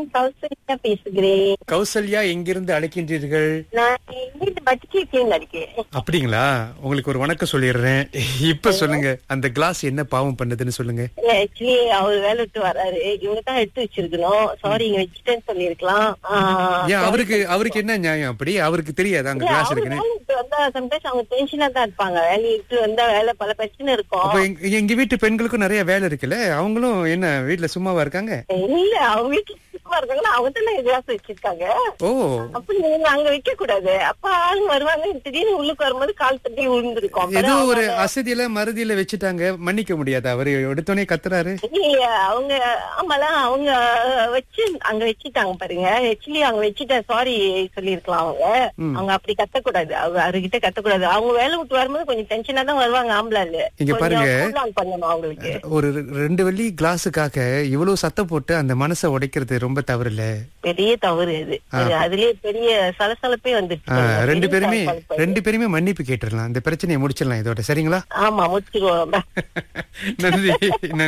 கௌசல்யா பேசுகிறேன். கௌசல்யா எங்கிருந்து அழைக்கின்றீர்கள்? நான் இங்கிருந்து பட்டிச்சேரியில இருக்கேன். அப்படிங்களா? உங்களுக்கு ஒரு வணக்கம் சொல்லிடுறேன். இப்ப சொல்லுங்க, அந்த கிளாஸ் என்ன பாவம் பண்ணுதுன்னு சொல்லுங்க. ஆக்சுவலி அவர் வேலை விட்டு வராரு, இவங்க தான் எடுத்து வச்சிருக்கணும். சாரி, இங்க வச்சுட்டேன்னு சொல்லிருக்கலாம். ஏன் அவருக்கு என்ன நியாயம்? அப்படி அவருக்கு தெரியாது அங்க கிளாஸ் இருக்குன்னு? சம்டைம்ஸ் அவங்க டென்ஷனா தான் இருப்பாங்க. வேலையை விட்டு வந்தா வேலை பல பிரச்சனை இருக்கும். அப்ப எங்க வீட்டு பெண்களுக்கும் நிறைய வேலை இருக்குல்ல, அவங்களும் என்ன வீட்டுல சும்மாவா இருக்காங்க? இல்ல, அவங்க வீட்டுல சும்மா இருக்காங்கன்னா அவங்க தானே கிளாஸ் வச்சிருக்காங்க. ஓ, அப்ப நீங்க அங்க வைக்க கூடாது. அப்ப ஆளுங்க வருவாங்க, திடீர்னு உள்ளுக்கு வரும்போது கால் தட்டி விழுந்திருக்கும். ஏதோ ஒரு அசதியில மருதியில வச்சுட்டாங்க, மன்னிக்க முடியாது. அவரு எடுத்தோடனே கத்துறாரு. அவங்க ஆமால அவங்க அங்க வச்சுட்டாங்க பாருங்க. ஆக்சுவலி அவங்க வச்சுட்ட சாரி சொல்லிருக்கலாம். அவங்க அப்படி கத்தக்கூடாது, அவர்கிட்ட கத்தக்கூடாது. அவங்க வேலை விட்டு வரும்போது கொஞ்சம் டென்ஷனா தான் வருவாங்க. ஆம்பளால இங்க பாருங்க, பண்ணணும் அவங்களுக்கு. ஒரு 2 வெள்ளி கிளாஸுக்காக இவ்வளவு சத்தம் போட்டு அந்த மனசை உடைக்கிறது ரொம்ப தவறு இல்ல? பெரிய தவறு அது. அதுலயே பெரிய சலசலப்பே வந்துச்சு. ரெண்டு பேருமே மன்னிப்பு கேட்டுடலாம், இந்த பிரச்சனையை முடிச்சிடலாம் இதோட. சரிங்களா? ஆமா, முடிச்சிருவோம். நன்றி.